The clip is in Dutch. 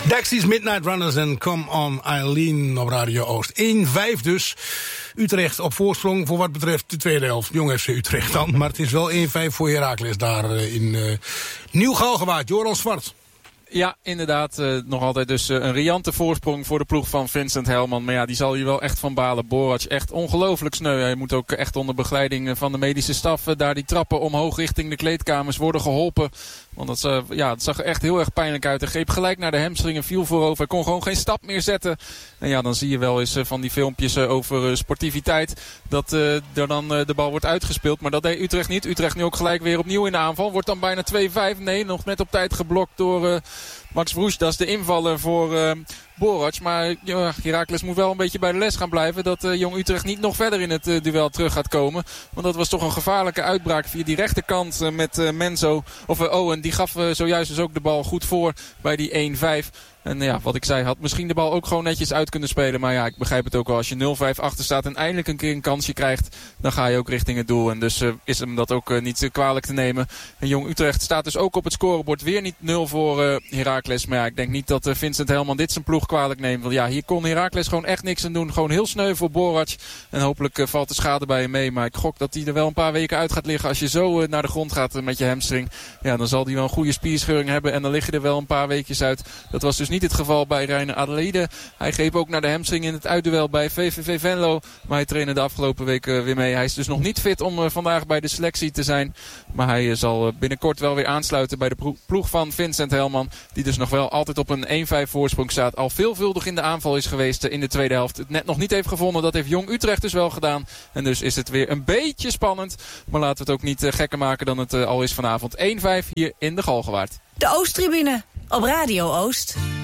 Dexys Midnight Runners en Come On Eileen op Radio Oost. 1-5 dus. Utrecht op voorsprong voor wat betreft de tweede helft. Jong FC Utrecht dan. Maar het is wel 1-5 voor Heracles daar in Nieuw-Galgenwaard. Joran Zwart. Ja, inderdaad. Nog altijd dus een riante voorsprong voor de ploeg van Vincent Helman. Maar ja, die zal hier wel echt van balen. Borac echt ongelooflijk sneu. Hij moet ook echt onder begeleiding van de medische staf daar die trappen omhoog richting de kleedkamers worden geholpen. Want het zag er echt heel erg pijnlijk uit. Hij greep gelijk naar de hamstring en viel voorover. Hij kon gewoon geen stap meer zetten. En ja, dan zie je wel eens van die filmpjes over sportiviteit. Dat er dan de bal wordt uitgespeeld. Maar dat deed Utrecht niet. Utrecht nu ook gelijk weer opnieuw in de aanval. Wordt dan bijna 2-5. Nee, nog net op tijd geblokt door Max Vroes. Dat is de invaller voor Borac. Maar Heracles moet wel een beetje bij de les gaan blijven. Dat Jong Utrecht niet nog verder in het duel terug gaat komen. Want dat was toch een gevaarlijke uitbraak via die rechterkant met Menzo. Of Owen. Die gaf zojuist dus ook de bal goed voor bij die 1-5. En ja, wat ik zei, had misschien de bal ook gewoon netjes uit kunnen spelen. Maar ja, ik begrijp het ook wel. Als je 0-5 achter staat en eindelijk een keer een kansje krijgt, dan ga je ook richting het doel. En dus is hem dat ook niet kwalijk te nemen. En Jong Utrecht staat dus ook op het scorebord. Weer niet 0 voor Heracles. Maar ja, ik denk niet dat Vincent Helman dit zijn ploeg kwalijk neemt. Want ja, hier kon Heracles gewoon echt niks aan doen. Gewoon heel sneu voor Borac. En hopelijk valt de schade bij hem mee. Maar ik gok dat hij er wel een paar weken uit gaat liggen. Als je zo naar de grond gaat met je hamstring. Ja, dan zal hij wel een goede spierscheuring hebben. En dan lig je er wel een paar weekjes uit. Dat was dus niet het geval bij Reiner Adelaide. Hij greep ook naar de hamstring in het uitduel bij VVV Venlo. Maar hij trainde de afgelopen week weer mee. Hij is dus nog niet fit om vandaag bij de selectie te zijn. Maar hij zal binnenkort wel weer aansluiten bij de ploeg van Vincent Helman. Die dus nog wel altijd op een 1-5 voorsprong staat. Al veelvuldig in de aanval is geweest in de tweede helft. Het net nog niet heeft gevonden. Dat heeft Jong Utrecht dus wel gedaan. En dus is het weer een beetje spannend. Maar laten we het ook niet gekker maken dan het al is vanavond. 1-5 hier in de Galgenwaard. De Oosttribune op Radio Oost.